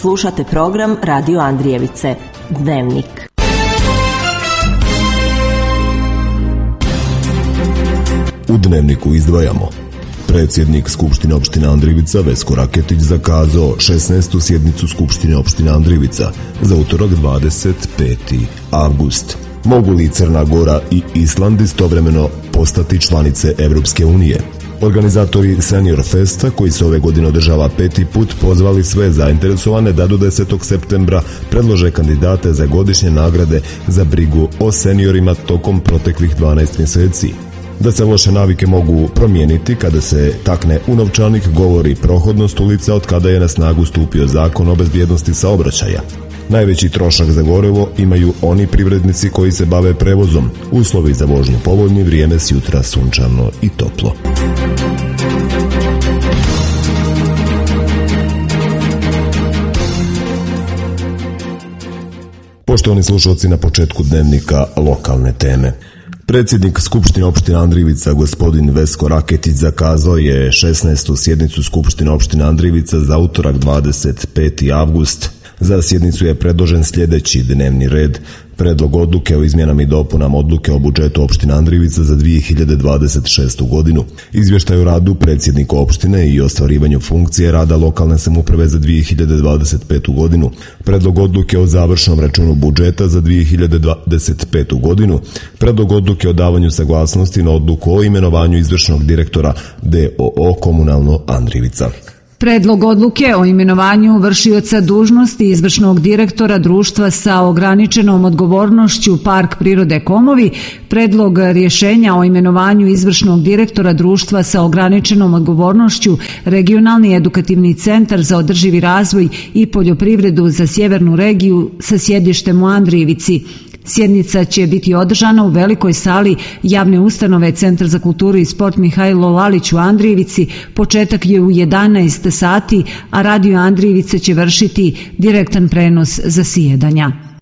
Slušate program Radio Andrijevice, Dnevnik. U Dnevniku izdvajamo: predsjednik Skupštine opštine Andrijevica Vesko Raketić zakazao 16. sjednicu Skupštine opštine Andrijevica za utorak 25. avgust. Mogu li Crna Gora i Island istovremeno postati članice Evropske unije? Organizatori Senior Festa, koji se ove godine održava 5. put, pozvali sve zainteresovane da do 10. septembra predlože kandidate za godišnje nagrade za brigu o seniorima tokom proteklih 12 mjeseci. Da se loše navike mogu promijeniti kada se takne u novčanik, govori prohodnost ulica od kada je na snagu stupio zakon o bezbjednosti saobraćaja. Najveći trošak za gorivo imaju oni privrednici koji se bave prevozom. Uslovi za vožnju povoljni, vrijeme s jutra sunčano i toplo. Poštovani slušalci, na početku Dnevnika lokalne teme. Predsjednik Skupštine opštine Andrijevica gospodin Vesko Raketić zakazao je 16. sjednicu Skupštine opštine Andrijevica za utorak 25. avgust. Za sjednicu je predložen sljedeći dnevni red: predlog odluke o izmjenama i dopunama odluke o budžetu opštine Andrijevica za 2026. godinu, izvještaj o radu predsjednika opštine i ostvarivanju funkcije rada lokalne samouprave za 2025. godinu, predlog odluke o završnom računu budžeta za 2025. godinu, predlog odluke o davanju saglasnosti na odluku o imenovanju izvršnog direktora d.o.o. Komunalno Andrijevica. Predlog odluke o imenovanju vršioca dužnosti izvršnog direktora društva sa ograničenom odgovornošću Park prirode Komovi, predlog rješenja o imenovanju izvršnog direktora društva sa ograničenom odgovornošću Regionalni edukativni centar za održivi razvoj i poljoprivredu za sjevernu regiju sa sjedištem u Andrijevici. Sjednica će biti održana u velikoj sali javne ustanove Centar za kulturu i sport Mihajlo Lalić u Andrijevici. Početak je u 11 sati, a Radio Andrijevice će vršiti direktan prenos zasjedanja.